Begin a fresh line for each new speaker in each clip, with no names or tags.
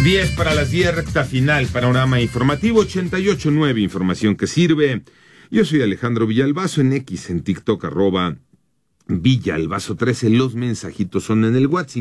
10 para las 10, recta final, panorama informativo 88.9, información que sirve. Yo soy Alejandro Villalbazo, en X, en TikTok, @Villalbazo13. Los mensajitos son en el WhatsApp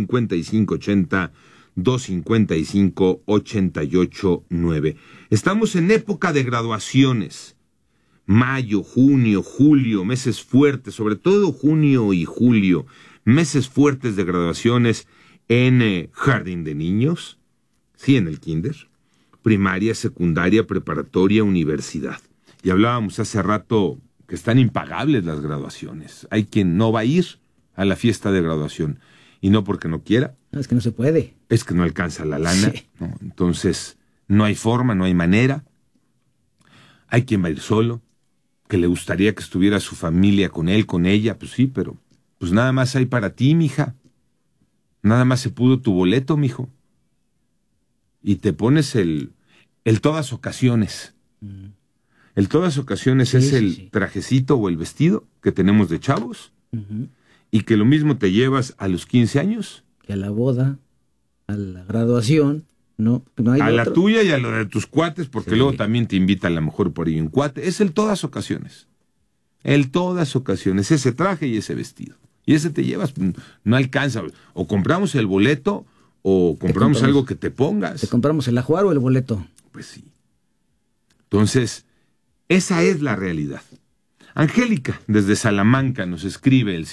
5580-255-889. Estamos en época de graduaciones. Mayo, junio, julio, meses fuertes, sobre todo junio y julio, meses fuertes de graduaciones en jardín de niños. Sí, en el kinder, primaria, secundaria, preparatoria, universidad. Y hablábamos hace rato que están impagables las graduaciones. Hay quien no va a ir a la fiesta de graduación. Y no porque no quiera.
No, es que no se puede.
Es que no alcanza la lana.
Sí.
¿No? Entonces, no hay forma, no hay manera. Hay quien va a ir solo, que le gustaría que estuviera su familia con él, con ella. Pues sí, pero pues nada más hay para ti, mija. Nada más se pudo tu boleto, mijo. Y te pones el todas ocasiones. El todas ocasiones es el trajecito o el vestido que tenemos de chavos, y que lo mismo te llevas a los 15 años.
Que a la boda, a la graduación, no hay
a
otro.
La tuya y a lo de tus cuates, porque luego también te invita a lo mejor por ahí un cuate. Es el todas ocasiones. El todas ocasiones, ese traje y ese vestido. Y ese te llevas, no alcanza. O compramos el boleto, o compramos algo que te pongas.
¿Te compramos el ajuar o el boleto?
Pues sí. Entonces, esa es la realidad. Angélica, desde Salamanca, nos escribe el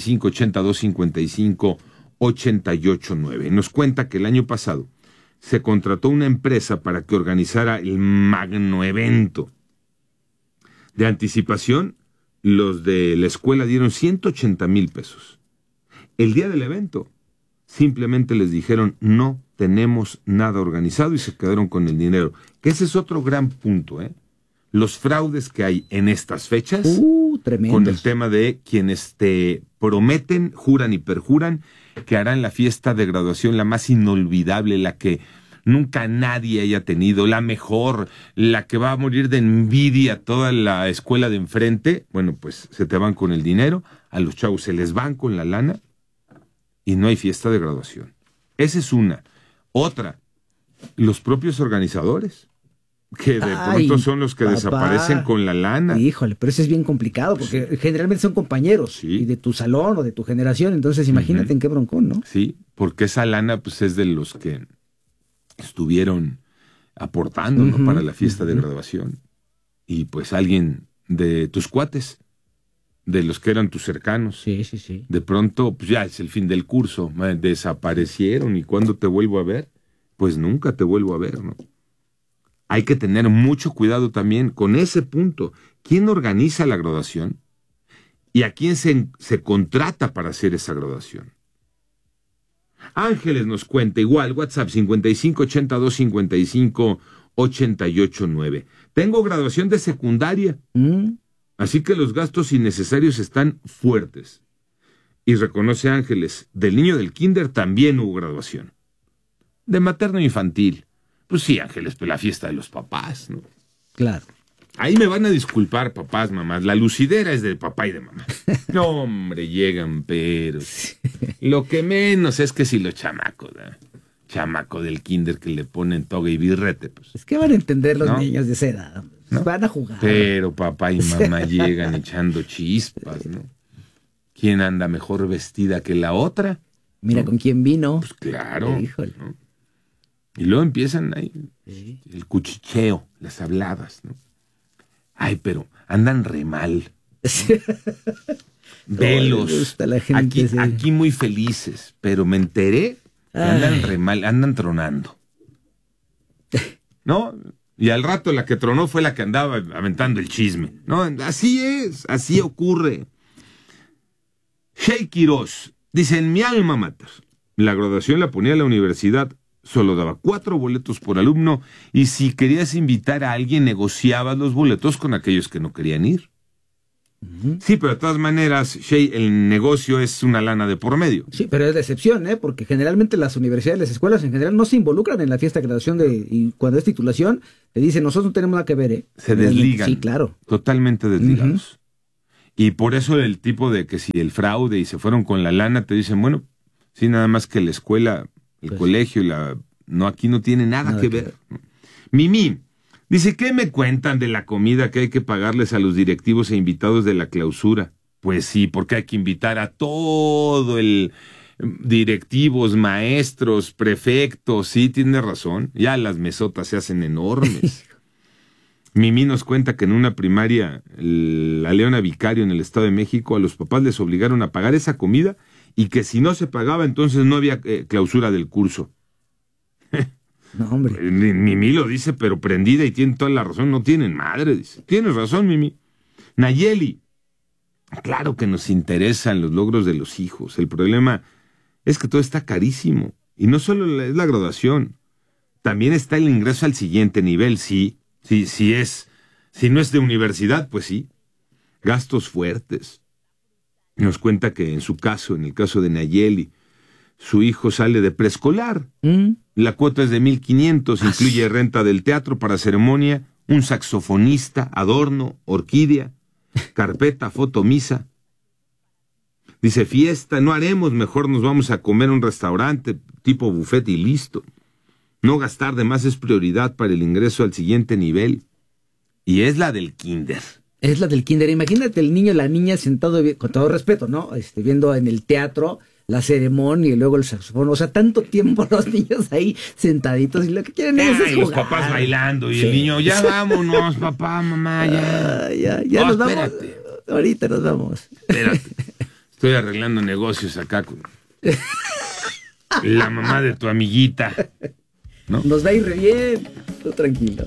5580-255-889. Nos cuenta que el año pasado se contrató una empresa para que organizara el magno evento. De anticipación, los de la escuela dieron 180,000 pesos. El día del evento, simplemente les dijeron, no tenemos nada organizado, y se quedaron con el dinero. Que ese es otro gran punto, ¿eh? Los fraudes que hay en estas fechas,
tremendos.
Con el tema de quienes te prometen, juran y perjuran que harán la fiesta de graduación la más inolvidable, la que nunca nadie haya tenido, la mejor, la que va a morir de envidia toda la escuela de enfrente. Bueno, pues se te van con el dinero, a los chavos se les van con la lana, y no hay fiesta de graduación. Esa es una. Otra, los propios organizadores, que de pronto son los que desaparecen con la lana.
Híjole, pero eso es bien complicado, porque generalmente son compañeros, y de tu salón o de tu generación, entonces imagínate en qué broncón, ¿no?
Sí, porque esa lana pues es de los que estuvieron aportando, ¿no? Para la fiesta de graduación. Y pues alguien de tus cuates, de los que eran tus cercanos.
Sí.
De pronto, pues ya es el fin del curso, desaparecieron, y ¿cuándo te vuelvo a ver? Pues nunca te vuelvo a ver, ¿no? Hay que tener mucho cuidado también con ese punto. ¿Quién organiza la graduación? ¿Y a quién se contrata para hacer esa graduación? Ángeles nos cuenta, igual, WhatsApp 5580-255-889. Tengo graduación de secundaria, así que los gastos innecesarios están fuertes. Y reconoce Ángeles, del niño del kinder también hubo graduación. De materno infantil. Pues sí, Ángeles, pues la fiesta de los papás, ¿no?
Claro.
Ahí me van a disculpar, papás, mamás. La lucidera es de papá y de mamá. No, hombre, llegan, pero lo que menos es que si los chamacos, ¿no? Chamaco del kinder que le ponen toga y birrete, pues.
Es que van a entender los niños de esa edad. ¿No? Van a jugar.
Pero papá y mamá llegan echando chispas, ¿no? ¿Quién anda mejor vestida que la otra?
Mira, ¿no? ¿Con quién vino?
Pues claro.
Híjole.
¿No? Y luego empiezan ahí el cuchicheo, las habladas, ¿no? Ay, pero andan re mal, ¿no? Velos, aquí muy felices, pero me enteré que andan re mal, andan tronando, ¿no? Y al rato la que tronó fue la que andaba aventando el chisme, ¿no? Así es, así ocurre. Shey Quiroz dice, en mi alma mater, la graduación la ponía a la universidad, solo daba 4 boletos por alumno, y si querías invitar a alguien, negociabas los boletos con aquellos que no querían ir. Sí, pero de todas maneras, Shey, el negocio es una lana de por medio.
Sí, pero es de excepción, ¿eh? Porque generalmente las universidades, las escuelas en general no se involucran en la fiesta de graduación y cuando es titulación, te dicen, nosotros no tenemos nada que ver, ¿eh?
Se desligan.
Sí, claro.
Totalmente desligados. Y por eso el tipo de que si el fraude y se fueron con la lana, te dicen, bueno, sí, nada más que la escuela, el colegio y la No, aquí no tiene nada que ver. Mimi dice, ¿qué me cuentan de la comida que hay que pagarles a los directivos e invitados de la clausura? Pues sí, porque hay que invitar a todo el directivos, maestros, prefectos. Sí, tiene razón. Ya las mesotas se hacen enormes. Mimi nos cuenta que en una primaria, la Leona Vicario en el Estado de México, a los papás les obligaron a pagar esa comida y que si no se pagaba, entonces no había clausura del curso.
No, hombre.
Mimi lo dice, pero prendida, y tiene toda la razón. No tienen madre, dice. Tienes razón, Mimi. Nayeli, claro que nos interesan los logros de los hijos. El problema es que todo está carísimo. Y no solo es la graduación. También está el ingreso al siguiente nivel, sí. Si no es de universidad, pues sí. Gastos fuertes. Nos cuenta que en su caso, en el caso de Nayeli, su hijo sale de preescolar. La cuota es de 1,500, incluye renta del teatro para ceremonia, un saxofonista, adorno, orquídea, carpeta, foto, misa. Dice, fiesta no haremos, mejor nos vamos a comer a un restaurante tipo buffet y listo. No gastar de más es prioridad para el ingreso al siguiente nivel. Y es la del kinder.
Es la del kinder. Imagínate el niño y la niña sentado, con todo respeto, ¿no? Viendo en el teatro la ceremonia y luego el saxofón. O sea, tanto tiempo los niños ahí sentaditos y lo que quieren es jugar.
Y los papás bailando y el niño, ya vámonos, papá, mamá, ya.
Ya nos vamos. Ahorita nos vamos.
Espérate. Estoy arreglando negocios acá con la mamá de tu amiguita. ¿No?
Nos va a ir re bien. Tú tranquilo.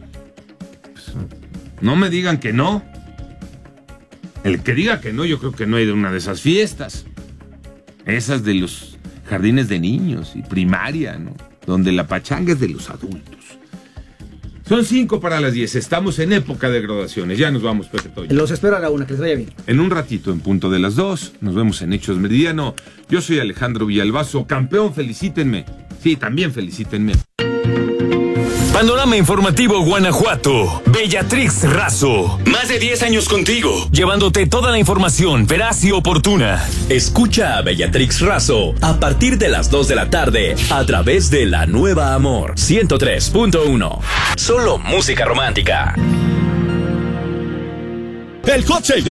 No me digan que no. El que diga que no, yo creo que no hay de una de esas fiestas. Esas de los jardines de niños y primaria, ¿no? Donde la pachanga es de los adultos. Son 5:10. Estamos en época de graduaciones. Ya nos vamos, Pepe Toño.
Los espero a la 1, que les vaya bien.
En un ratito, en punto de las 2, nos vemos en Hechos Meridiano. Yo soy Alejandro Villalbazo. Campeón, felicítenme. Sí, también felicítenme.
Panorama Informativo Guanajuato. Bellatrix Razo. Más de 10 años contigo, llevándote toda la información veraz y oportuna.
Escucha a Bellatrix Razo a partir de las 2 de la tarde a través de La Nueva Amor 103.1. Solo música romántica.
El hot sale